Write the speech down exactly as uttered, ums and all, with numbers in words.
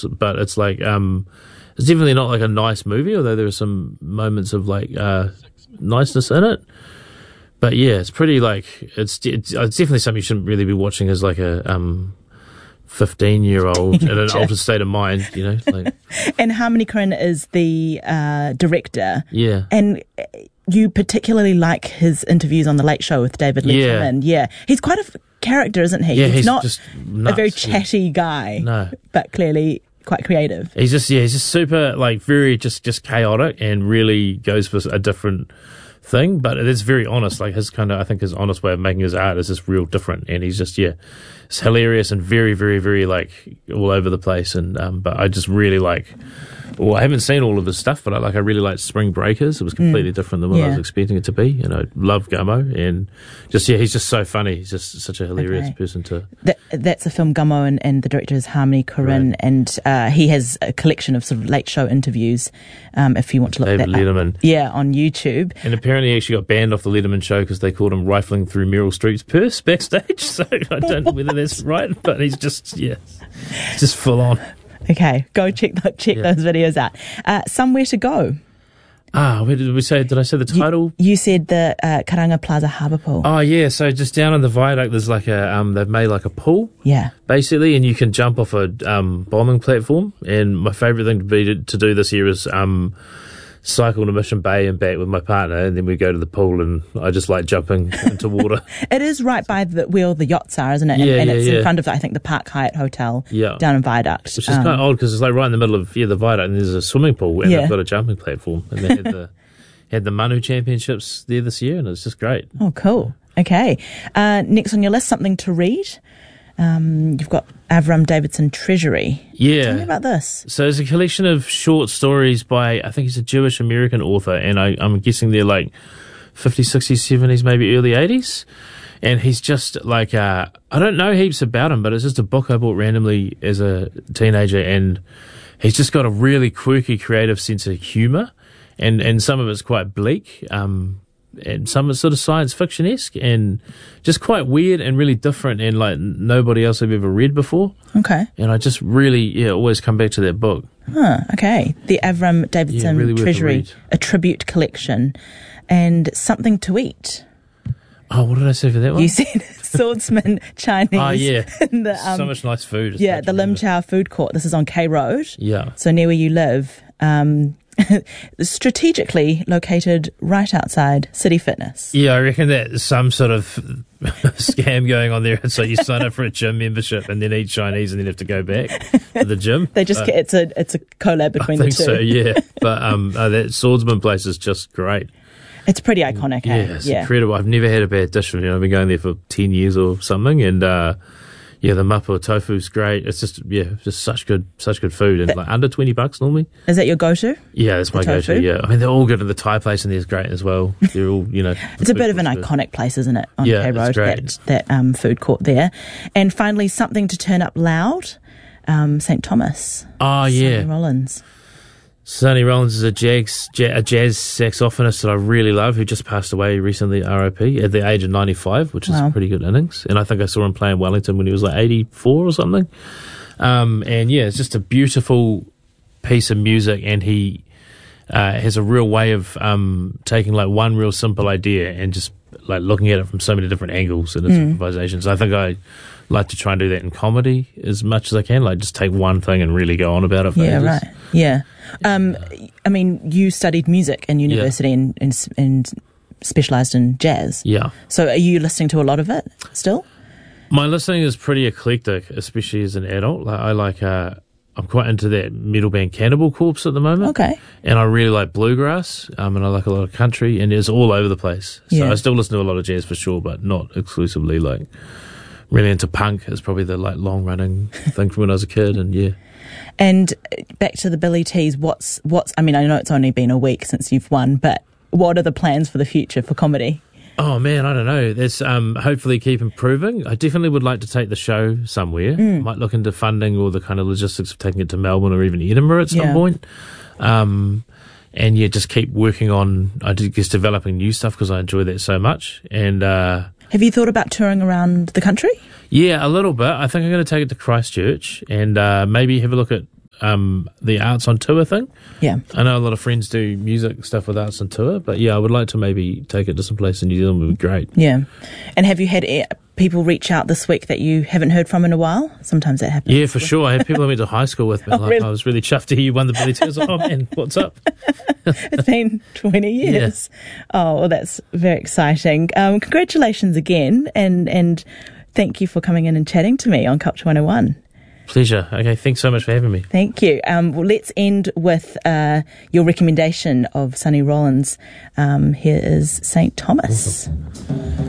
else, but it's like um, it's definitely not like a nice movie, although there are some moments of like uh, niceness in it. But yeah, it's pretty like it's it's, it's definitely something you shouldn't really be watching as like a um, fifteen-year-old in an altered state of mind, you know. Like. And Harmony Korine is the uh, director. Yeah. And you particularly like his interviews on The Late Show with David Letterman. Yeah. Yeah. He's quite a f- character, isn't he? Yeah, he's, he's not just nuts, a very chatty yeah. guy. No. But clearly quite creative. He's just, yeah, he's just super, like, very just, just chaotic and really goes for a different thing, but it is very honest. Like his kind of, I think his honest way of making his art is just real different, and he's just yeah, it's hilarious and very, very, very like all over the place. And um, but I just really like. Well, I haven't seen all of his stuff, but I like I really liked Spring Breakers. It was completely mm. different than what yeah. I was expecting it to be. And I love Gummo, and just yeah, he's just so funny. He's just such a hilarious okay. person to. That, that's a film, Gummo, and, and the director is Harmony Korine, right. and uh, he has a collection of sort of late show interviews. Um, if you want to look David that Letterman, up. Yeah, on YouTube. And apparently, he actually got banned off the Letterman show because they called him rifling through Meryl Streep's purse backstage. So I don't know whether that's right, but he's just yeah, just full on. Okay, go check the, check yeah. those videos out. Uh, Somewhere to Go. Ah, where did we say? Did I say the title? You, you said the uh, Karanga Plaza Harbour Pool. Oh yeah, so just down on the viaduct, there's like a um, they've made like a pool. Yeah. Basically, and you can jump off a um, bombing platform. And my favourite thing to be to, to do this year is um, cycle to Mission Bay and back with my partner, and then we go to the pool, and I just like jumping into water. It is right by the where all the yachts are, isn't it? Yeah, and and yeah, it's yeah. in front of, I think, the Park Hyatt Hotel yeah. down in Viaduct. Which is um, kind of odd because it's like right in the middle of yeah the viaduct, and there's a swimming pool, and yeah. they've got a jumping platform, and they had the had the Manu Championships there this year, and it's just great. Oh, cool. Okay. Uh, next on your list, something to read. Um, you've got Avram Davidson Treasury. Yeah. Tell me about this. So it's a collection of short stories by, I think he's a Jewish American author, and I, I'm guessing they're like fifties, sixties, seventies, maybe early eighties. And he's just like, uh, I don't know heaps about him, but it's just a book I bought randomly as a teenager, and he's just got a really quirky, creative sense of humour, and, and some of it's quite bleak. Um, and some are sort of science fiction-esque and just quite weird and really different and like nobody else I've ever read before. Okay. And I just really, yeah, always come back to that book. Huh, okay. The Avram Davidson yeah, really Treasury, a tribute collection, and Something to Eat. Oh, what did I say for that one? You said Swordsman Chinese. Oh, yeah. in the, um, so much nice food. Yeah, the Lim Chow Food Court. This is on K Road. Yeah. So near where you live. Um, strategically located right outside City Fitness. Yeah, I reckon there's some sort of scam going on there. So you sign up for a gym membership and then eat Chinese and then have to go back to the gym. They just uh, get, it's a it's a collab between I think the two. So, yeah. But um, uh, that Swordsman place is just great. It's pretty iconic. Yeah, eh? it's yeah. incredible. I've never had a bad dish from you. I've been going there for ten years or something, and uh, yeah, the mapo tofu's great. It's just yeah, just such good, such good food, and that, like under twenty bucks normally. Is that your go-to? Yeah, that's my go-to. Yeah, I mean they're all good, and the Thai place in there is great as well. They're all you know. It's a bit of an iconic place, isn't it? On yeah, K Road, it's great. that that um, food court there, and finally Something to Turn Up Loud, um, Saint Thomas. Oh yeah, Sonny Rollins. Sonny Rollins is a jazz, a jazz saxophonist that I really love, who just passed away recently, R I P, at the age of ninety-five, which is wow. a pretty good innings. And I think I saw him play in Wellington when he was like eighty-four or something. Um, and yeah, it's just a beautiful piece of music, and he uh, has a real way of um, taking like one real simple idea and just like looking at it from so many different angles in its mm. improvisations. I think I like to try and do that in comedy as much as I can, like just take one thing and really go on about it for yeah ages. right yeah um I mean you studied music in university yeah. and, and and specialised in jazz, yeah so are you listening to a lot of it still? My listening is pretty eclectic, especially as an adult. Like, I like uh I'm quite into that metal band Cannibal Corpse at the moment. Okay. And I really like bluegrass, um, and I like a lot of country, and it's all over the place. So yeah. I still listen to a lot of jazz for sure, but not exclusively. Like really into punk is probably the like long running thing from when I was a kid, and yeah. And back to the Billy T's, what's what's I mean, I know it's only been a week since you've won, but what are the plans for the future for comedy? Oh man, I don't know. That's um, hopefully keep improving. I definitely would like to take the show somewhere. Mm. Might look into funding or the kind of logistics of taking it to Melbourne or even Edinburgh at some yeah. point. Um, and yeah, just keep working on, I guess, developing new stuff because I enjoy that so much. And uh, have you thought about touring around the country? Yeah, a little bit. I think I'm going to take it to Christchurch and uh, maybe have a look at um, the Arts on Tour thing. Yeah. I know a lot of friends do music stuff with Arts on Tour, but yeah, I would like to maybe take it to some place in New Zealand. Would be great. Yeah. And have you had people reach out this week that you haven't heard from in a while? Sometimes that happens. Yeah, for sure. I had people I went to high school with. Oh, like, really? I was really chuffed to hear you won the Billy T. I was like, oh man, what's up? It's been twenty years. Yeah. Oh, well, that's very exciting. Um, congratulations again, and and thank you for coming in and chatting to me on Culture one oh one. Pleasure. Okay, thanks so much for having me. Thank you. Um, well, let's end with uh, your recommendation of Sonny Rollins. Um, here is Saint Thomas. Awesome.